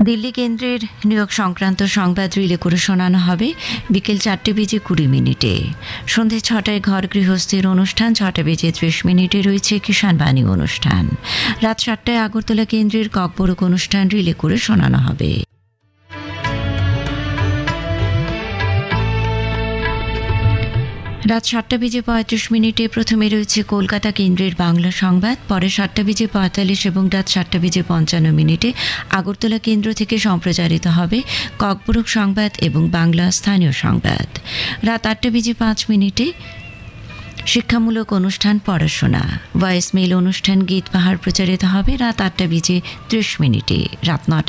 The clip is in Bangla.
দিল্লি কেন্দ্রের নিয়োগ সংক্রান্ত সংবাদ রিলে করে শোনানো হবে বিকেল 4:20 সন্ধে 6টায় ঘর গৃহস্থের অনুষ্ঠান, 6:30 রয়েছে কিষাণ বাণী অনুষ্ঠান। রাত 7টায় আগরতলা কেন্দ্রের ককবরক অনুষ্ঠান রিলে করে শোনানো হবে। রাত 7:35 প্রথমে রয়েছে কলকাতা কেন্দ্রের বাংলা সংবাদ, পরে 7:45 এবং রাত 7:55 আগরতলা কেন্দ্র থেকে সম্প্রচারিত হবে ককবরক সংবাদ এবং বাংলা স্থানীয় সংবাদ। রাত 8:05 শিক্ষামূলক অনুষ্ঠান পড়াশোনা, ভয়েস মেল অনুষ্ঠান গীত পাহাড় প্রচারিত হবে রাত 8:30। রাত 9